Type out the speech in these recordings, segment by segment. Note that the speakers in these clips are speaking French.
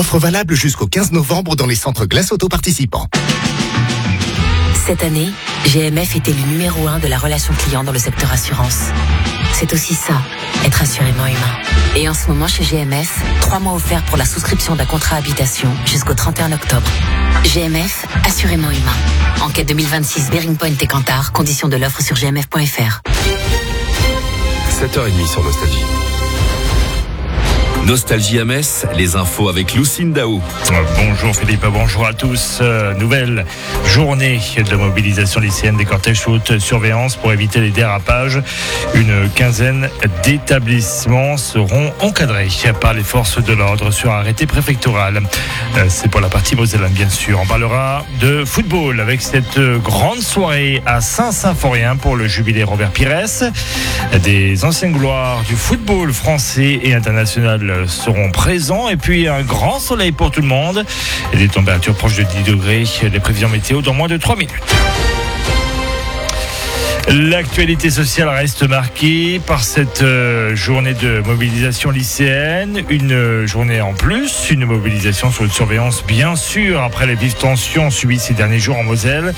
Offre valable jusqu'au 15 novembre dans les centres Glace Auto participants. Cette année, GMF est élu numéro 1 de la relation client dans le secteur assurance. C'est aussi ça, être assurément humain. Et en ce moment chez GMF, 3 mois offerts pour la souscription d'un contrat habitation jusqu'au 31 octobre. GMF, assurément humain. Enquête 2026 Bearing Point et Kantar, conditions de l'offre sur gmf.fr. 7h30 sur Nostalgie. Nostalgie à Metz, les infos avec Lucine Daou. Bonjour Philippe, bonjour à tous. Nouvelle journée de mobilisation lycéenne des cortèges sous haute surveillance pour éviter les dérapages. Une quinzaine d'établissements seront encadrés par les forces de l'ordre sur arrêté préfectoral. C'est pour la partie mosellane bien sûr. On parlera de football avec cette grande soirée à Saint-Symphorien pour le jubilé Robert Pires. Des anciennes gloires du football français et international seront présents et puis un grand soleil pour tout le monde et des températures proches de 10 degrés. Les prévisions météo dans moins de 3 minutes. L'actualité sociale reste marquée par cette journée de mobilisation lycéenne, une journée en plus, une mobilisation sous haute surveillance bien sûr après les vives tensions subies ces derniers jours en Moselle.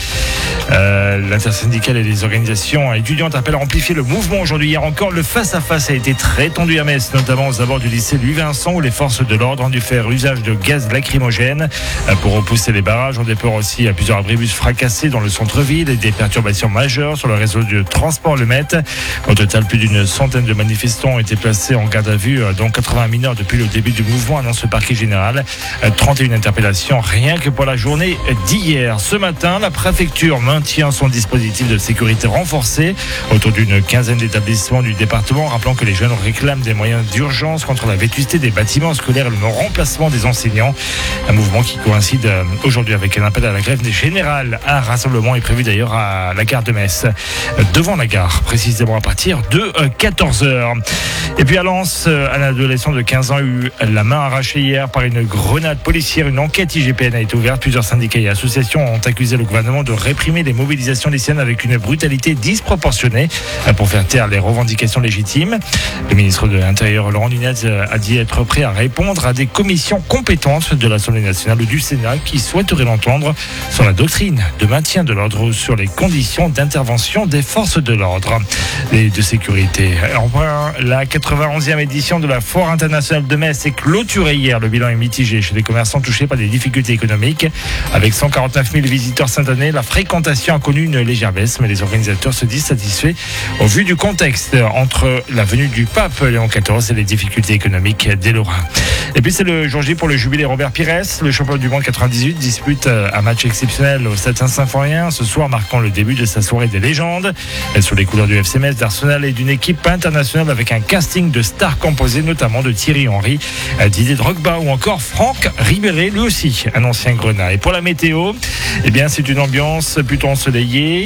L'intersyndicale et les organisations étudiantes appellent à amplifier le mouvement aujourd'hui. Hier encore, le face-à-face a été très tendu à Metz, notamment aux abords du lycée Louis Vincent où les forces de l'ordre ont dû faire usage de gaz lacrymogène pour repousser les barrages. On déplore aussi à plusieurs abribus fracassés dans le centre-ville et des perturbations majeures sur le réseau de transport Le Met. Au total, plus d'une centaine de manifestants ont été placés en garde à vue, dont 80 mineurs depuis le début du mouvement, annonce le parquet général. 31 interpellations rien que pour la journée d'hier. Ce matin, la préfecture maintient son dispositif de sécurité renforcé autour d'une quinzaine d'établissements du département, rappelant que les jeunes réclament des moyens d'urgence contre la vétusté des bâtiments scolaires et le remplacement des enseignants. Un mouvement qui coïncide aujourd'hui avec un appel à la grève générale. Un rassemblement est prévu d'ailleurs à la gare de Metz, devant la gare, précisément à partir de 14h. Et puis à Lens, un adolescent de 15 ans a eu la main arrachée hier par une grenade policière. Une enquête IGPN a été ouverte. Plusieurs syndicats et associations ont accusé le gouvernement de réprimer les mobilisations lycéennes avec une brutalité disproportionnée pour faire taire les revendications légitimes. Le ministre de l'Intérieur, Laurent Nunez, a dit être prêt à répondre à des commissions compétentes de l'Assemblée nationale ou du Sénat qui souhaiteraient l'entendre sur la doctrine de maintien de l'ordre ou sur les conditions d'intervention des forces de l'ordre et de sécurité. Enfin, la 91e édition de la Foire internationale de Metz est clôturée hier. Le bilan est mitigé chez les commerçants touchés par des difficultés économiques. Avec 149 000 visiteurs cette année, la fréquentation a connu une légère baisse, mais les organisateurs se disent satisfaits au vu du contexte entre la venue du pape Léon XIV et les difficultés économiques des Lorrains. Et puis c'est le jour J pour le jubilé Robert Pires. Le champion du monde 98 dispute un match exceptionnel au Stade Saint-Symphorien ce soir, marquant le début de sa soirée des légendes. Sous les couleurs du FC Metz, d'Arsenal et d'une équipe internationale avec un casting de stars composé notamment de Thierry Henry, Didier Drogba ou encore Franck Ribéry, lui aussi un ancien Grenat. Et pour la météo, eh bien c'est une ambiance plutôt ensoleillée,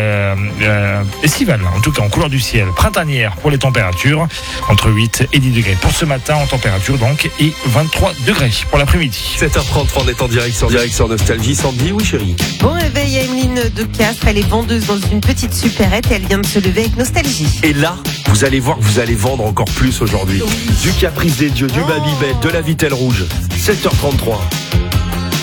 estivale en tout cas en couleur du ciel, printanière pour les températures, entre 8 et 10 degrés pour ce matin en température donc, et 23 degrés pour l'après-midi. 7h33, on est en direct sur Nostalgie. Sandy, oui chérie. Bon réveil à Emeline de Castres, elle est vendeuse dans une petite supérette et elle vient de se lever avec Nostalgie. Et là, vous allez voir que vous allez vendre encore plus aujourd'hui. Du Caprice des Dieux, du Babybel, de la Vitelle Rouge. 7h33.